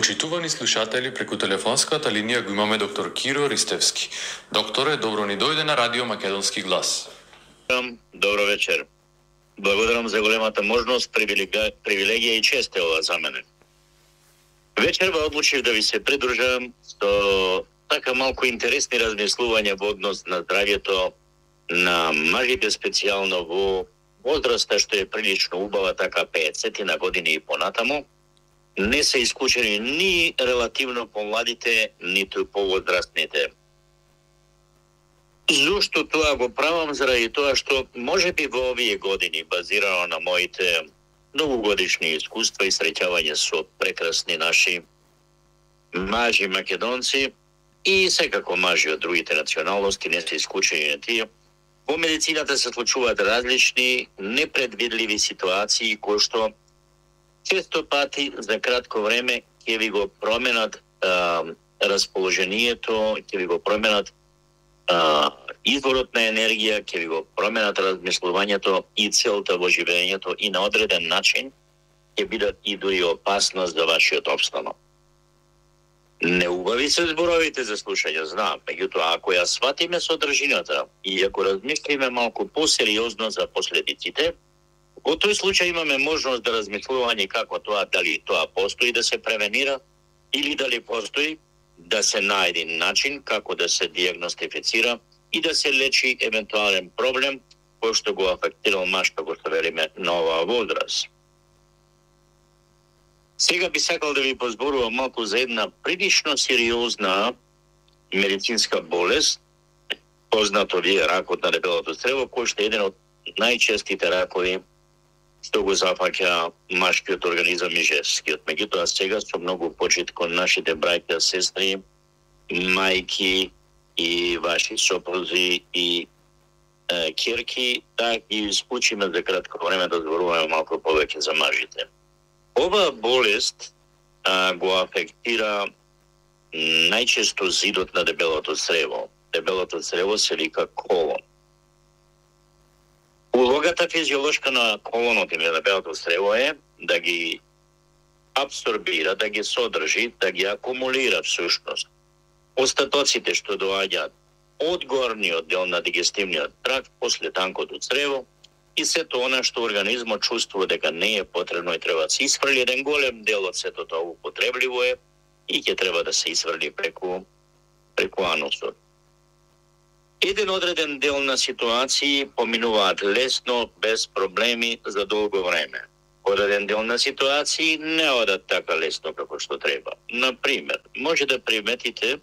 Почитувани слушатели, преку телефонската линија го имаме доктор Киро Ристевски. Докторе, добро ни дојде на Радио Македонски глас. Добро вечер. Благодарам за големата можност, привилегија и чест е ова за мене. Вечерва одлучив да ви се придружам со така малку интересни размислувања во однос на здравјето на мажите, специјално во возраста што е прилично убава, така 50 години и понатаму. Не се исклучени ни релативно помладите, ниту повозрастните. Зошто тоа го правам? Заради тоа што можеби во овие години, базирано на моите многогодишни искуства и среќавање со прекрасни наши мажи македонци и секако мажи од другите националности, не се исклучени на тие, во медицината се случуваат различни непредвидливи ситуации кои што често пати за кратко време ќе ви го променат расположението, ќе ви го променат изворот на енергија, ќе ви го променат размислувањето и целта во живењето и на одреден начин ќе бидат и дури опасност за вашиот опстанок. Не убави се зборовите за слушање, знам, меѓутоа ако ја сватиме содржината и ако размислиме малку посериозно за последиците, во тој случај имаме можност да размислување како тоа, дали тоа постои да се превенира или дали постои да се најде начин како да се диагностифицира и да се лечи евентуален проблем кој што го афектирал мажта го што велиме на оваа возраст. Сега би сакал да ви позборувам малку за една прилично сериозна медицинска болест, познато ви е ракот на дебелото црево, кој што е еден од најчестите ракови што го зафаќа машкиот организам и женскиот. Меѓутоа сега со многу почит кон нашите браќа, сестри, мајки и ваши сопрузи и ќерки, да ги испучиме за кратко време да зборуваме малку повеќе за мажите. Ова болест го афектира најчесто зидот на дебелото црево. Дебелото црево се вика колон. Улогата физиолошка на колонот или на дебелото црево е да ги абсорбира, да ги содржи, да ги акумулира всушност остатоците што доаѓаат од горниот дел на дигестивниот тракт после танкото црево и сето она што организмот чувствува дека не е потребно и треба да се исфрли. Еден голем дел од сето тоа употребливо е и ќе треба да се исфрли преку анусот. Еден одреден дел на ситуации поминуваат лесно, без проблеми за долго време. Одреден дел на ситуации не одат така лесно како што треба. Например, може да приметите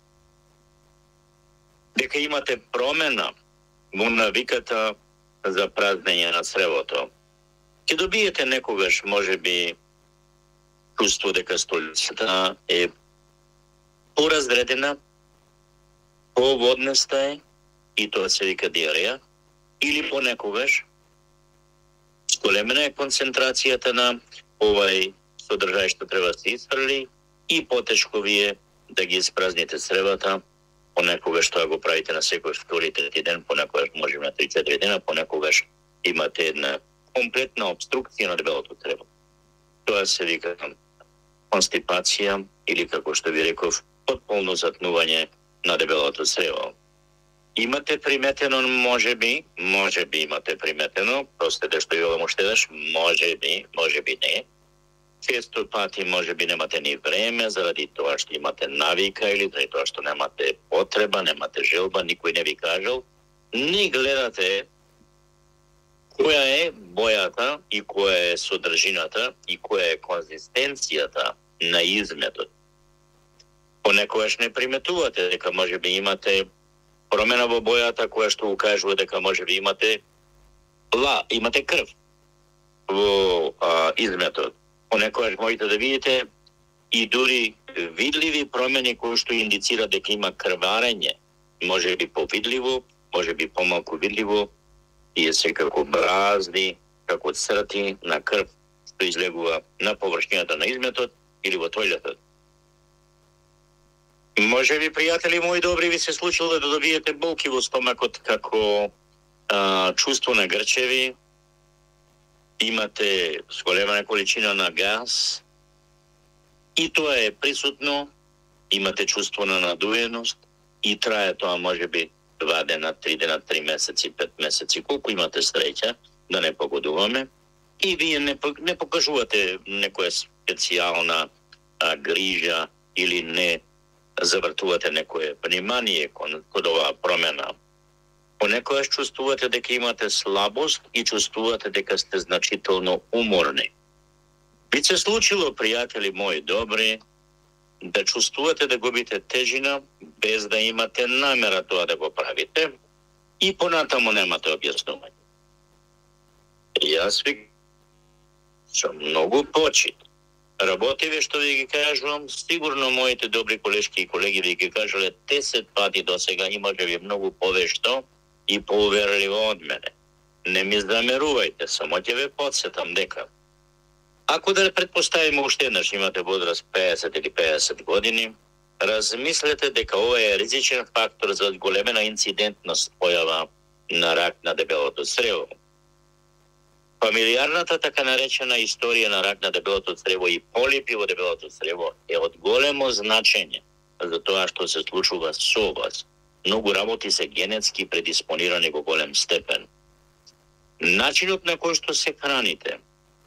дека имате промена во навиката за празнење на цревото. Ќе добиете некогаш, можеби, чувство дека столицата е поразредена, поводнеста е, и тоа се вика диареја, или понекогаш големена е концентрацијата на овај содржај што треба да се исфрли и потешко ви е да ги испразните цревата, понекогаш тоа го правите на секој втори, трети ден, понекогаш може на 3-4 дена, понекогаш имате една комплетна обструкција на дебелото црево. Тоа се вика констипација или, како што ви реков, потполно затнување на дебелото црево. Имате приметено, можеби имате приметено, простете што јавам уште еднаш, можеби не. Често пати можеби немате ни време заради тоа што имате навика или заради тоа што немате потреба, немате желба, никој не ви кажал. Не гледате која е бојата и која е содржината и која е конзистенцијата на изметот. Понекогаш не приметувате дека можеби имате промена во бојата која што укажува дека можеби имате крв во изметот. Понекогаш можете да видите и дури видливи промени кои што индицира дека има крварење. Можеби повидливо, можеби помалку видливо, и е секако бразди, како црти на крв што излегува на површината на изметот или во тојлетот. Можеби, пријатели мои добри, ви се случило да добиете болки во стомакот како чувство на грчеви, имате зголемена количина на газ И тоа е присутно, имате чувство на надуеност и трае тоа можеби 2 дена, 3 дена, 3 месеци, 5 месеци, колку имате среќа да не погодуваме. И вие не покажувате некоја специјална грижа или не завртувате некое внимание код оваа промена. Понекогаш чувствувате дека имате слабост и чувствувате дека сте значително уморни. Би се случило, пријатели мои добри, да чувствувате да губите тежина без да имате намера тоа да го правите и понатаму немате објаснување. Јас ви со многу почит работиве што ви ги кажувам, сигурно моите добри колешки и колеги ви ги кажале 10 пати до сега и можеби многу повешто и поуверливо од мене. Не ми замерувајте, само ќе ве подсетам дека ако да предпоставиме уште еднаш имате возраст 50 или 50 години, размислете дека ова е ризичен фактор за големена инцидентност појава на рак на дебелото црево. Фамилиарната така наречена историја на рак на дебелото црево и полипи во дебелото црево е од големо значење за тоа што се случува со вас. Многу работи се генетски предиспонирани во голем степен. Начинот на кој што се храните.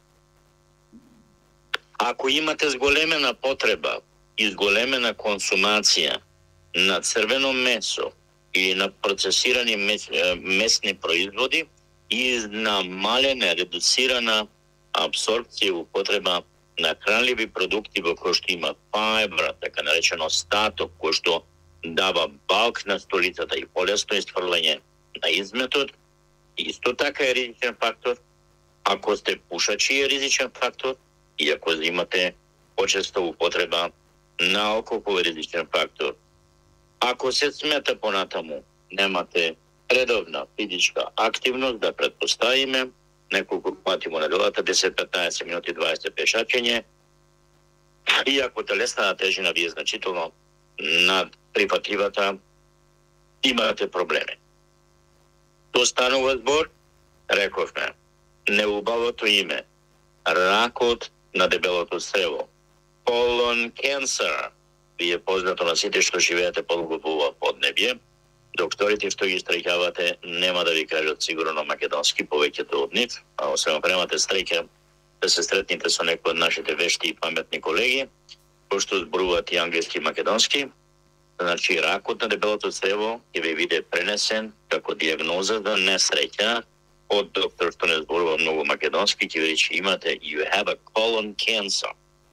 Ако имате зголемена потреба и зголемена консумација на црвено месо или на процесирани месни производи и намалена, редуцирана абсорбција и употреба на хранливи продукти во кои што има фајбра, така наречено статок, кој што дава балк на столицата и полесно исфрлање на изметот, исто така е ризичен фактор. Ако сте пушачи е ризичен фактор и ако имате почесто употреба на алкохол е ризичен фактор. Ако се смета понатаму, немате редовна физичка активност, да предпоставиме неколку пати во неделата, 10-15 минути, 20 пешачење, и ако телесната тежина ви е значително над прифатливата, имате проблеми. То станува збор, рековме, неубавото име, ракот на дебелото црево, colon cancer, ви е познато на сите што живеете подолго во ова поднебје. Докторите што ги стрекавате нема да ви кажат сигурно на македонски повеќето од нив, а освен премате среќа да се сретнете со некои од нашите вешти и паметни колеги, кои што зборуваат и англиски и македонски. Значи, ракот на дебелото црево ќе ви биде пренесен како диагноза за несреќа од доктор што не зборува многу македонски, ќе ви рече имате you have a colon cancer.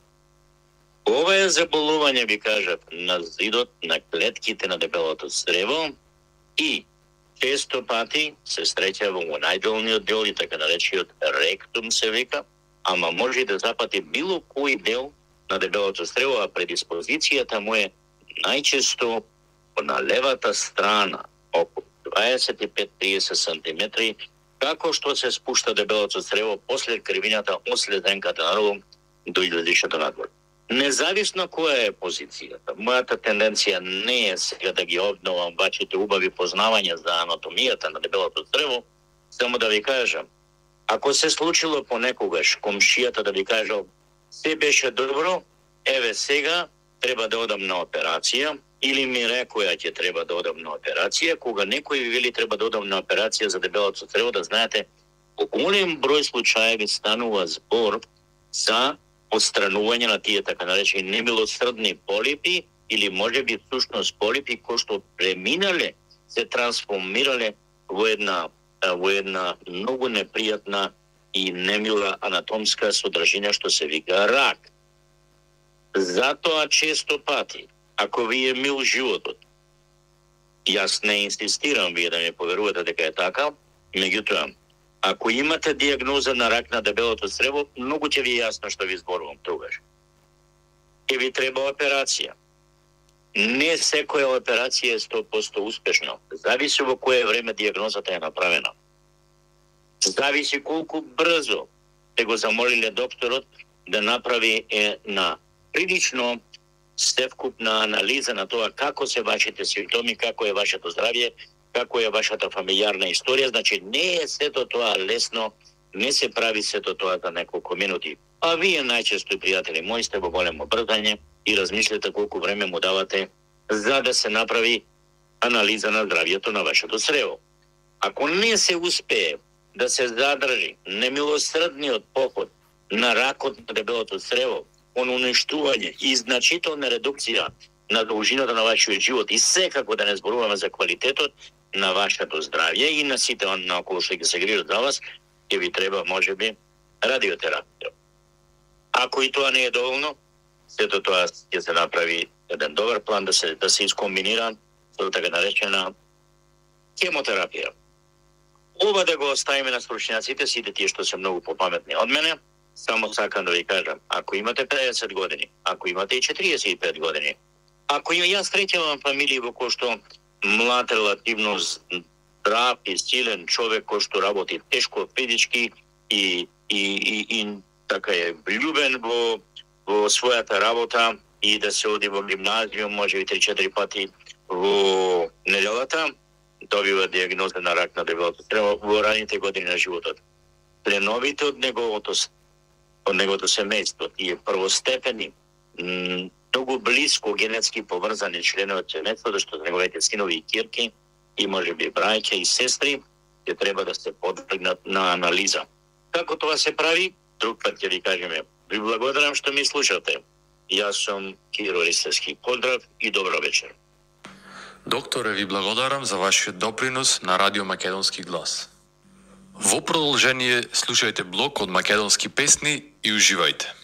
Ова е заболување, ви кажат, на зидот на клетките на дебелото црево и често пати се среќа во најдолниот дел и така наречениот ректум се вика, ама може да запати било кој дел на дебелото црево, а предиспозицијата му е најчесто на левата страна, околу 25-30 сантиметри, како што се спушта дебелото црево после кривината од следенката надолу до излезишето надвор. Независно која е позицијата, мојата тенденција не е сега да ги обновам вашите убави познавања за анатомијата на дебелото црево, само да ви кажам, ако се случило понекогаш комшијата да ви кажал се беше добро, еве сега треба да одам на операција, или ми рекоја ќе треба да одам на операција, кога некој ви вели треба да одам на операција за дебелото црево, да знаете, во голем број случаеви станува збор за отстранување на тие така наречени немилосрдни полипи или можеби всушност полипи кои што преминале, се трансформирале во една многу непријатна и немила анатомска содржина што се вика рак. Затоа често пати, ако ви е мил животот, јас не инсистирам вие да ми поверувате дека е така, меѓутоа, ако имате диагноза на рак на дебелото црево, многу ќе ви е јасно што ви зборувам тогаш. Ќе ви треба операција. Не секоја операција е 100% успешна. Зависи во кое време диагнозата е направена. Зависи колку брзо те го замолиле докторот да направи една прилично севкупна анализа на тоа како се вашите симптоми, како е вашето здравје, како е вашата фамилиарна историја. Значи, не е сето тоа лесно Не се прави сето тоа за неколку минути. А вие најчесто, пријатели мои, сте во големо брзање и размислете колку време му давате за да се направи анализа на здравјето на вашето црево. Ако не се успее да се задржи немилосредниот поход на ракот на дебелото црево, он уништување и значителна редукција на должината на вашиот живот и секако да не зборуваме за квалитетот на вашето здравје и на сите наоколу што ќе се грижат за вас, ќе ви треба можеби радиотерапија. Ако и тоа не е доволно, сето тоа ќе се направи еден добар план да се искомбинира со така наречена хемотерапија. Ова да го оставиме на стручњаците, сите тие што се многу попаметни од мене. Само сакам да ви кажам, ако имате 50 години, ако имате и 45 години, ако јас среќавам фамилии во кој што млад, релативно здрав и силен човек кој што работи тешко физички и така е влюбен во својата работа и да се оди во гимназиум, може би 3-4 пати во неделата, добива диагноза на рак на дебелото црево во раните години на животот. Членовите од неговото семејство, тие првостепени, многу близко генетски поврзани членови од семејството, што неговите синови и кирки и можеби браќа и сестри, ќе треба да се подвргнат на анализа. Како тоа се прави? Друг пат ќе ви кажеме. Ви благодарам што ми слушате. Јас сум Киро Ристевски. Поздрав и добро вечер. Докторе, ви благодарам за вашиот допринос на Радио Македонски глас. Во продолжение слушајте блок од македонски песни и уживајте.